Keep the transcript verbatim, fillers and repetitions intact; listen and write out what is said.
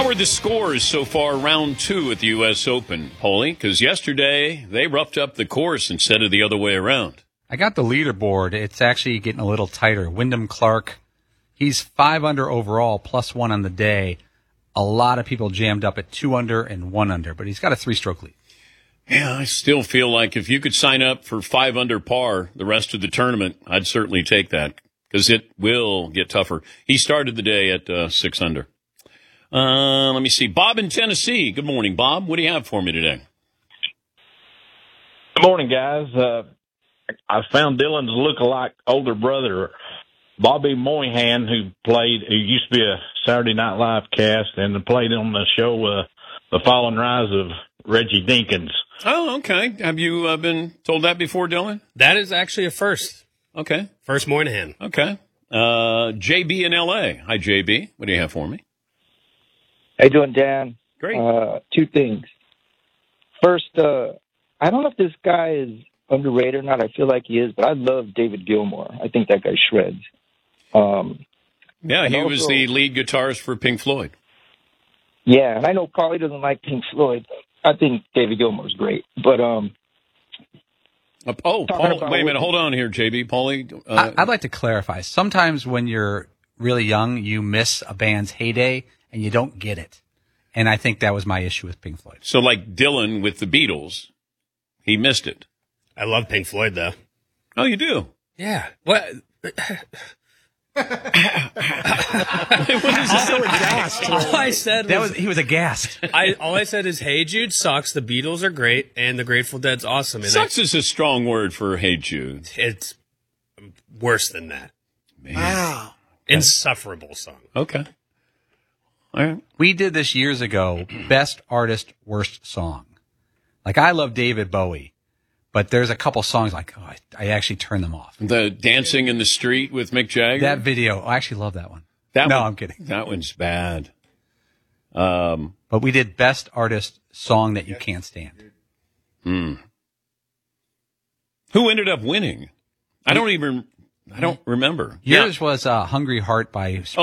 are the scores so far, round two at the U S Open, Paulie? Because yesterday they roughed up the course instead of the other way around. I got the leaderboard. It's actually getting a little tighter. Wyndham Clark, he's five under overall, plus one on the day. A lot of people jammed up at two under and one under, but he's got a three-stroke lead. Yeah, I still feel like if you could sign up for five under par the rest of the tournament, I'd certainly take that because it will get tougher. He started the day at uh, six under. Uh, let me see. Bob in Tennessee. Good morning, Bob. What do you have for me today? Good morning, guys. Uh, I found Dylan's look-alike older brother, Bobby Moynihan, who played, who used to be a Saturday Night Live cast and played on the show uh, The Fall and Rise of Reggie Dinkins. Oh, okay. Have you uh, been told that before, Dylan? That is actually a first. Okay. First Moynihan. Okay. Uh, J B in L A. Hi, J B. What do you have for me? How you doing, Dan? Great. Uh, two things. First, uh, I don't know if this guy is underrated or not. I feel like he is, but I love David Gilmour. I think that guy shreds. Um, yeah, he also, was the lead guitarist for Pink Floyd. Yeah, and I know Paulie doesn't like Pink Floyd. I think David Gilmour's great, but um. Uh, oh, Paul, wait a minute. Hold on here, J B. Paulie. Uh, I, I'd like to clarify. Sometimes when you're really young, you miss a band's heyday and you don't get it. And I think that was my issue with Pink Floyd. So like Dylan with the Beatles, he missed it. I love Pink Floyd, though. Oh, you do? Yeah. What? What is this so aghast? All I said was, that was he was aghast. I all I said is, "Hey Jude sucks. The Beatles are great, and the Grateful Dead's awesome." And Sucks I, is a strong word for Hey Jude. It's worse than that. Man. Wow. Insufferable song. Okay. All right. We did this years ago. Best artist, worst song. Like I love David Bowie, but there's a couple songs like oh, I, I actually turn them off. The Dancing in the Street with Mick Jagger. That video, I actually love that one. That no, one, I'm kidding. That one's bad. Um, but we did best artist song that you can't stand. Hmm. Who ended up winning? I don't even. I don't remember. Yours yeah. was uh, "Hungry Heart" by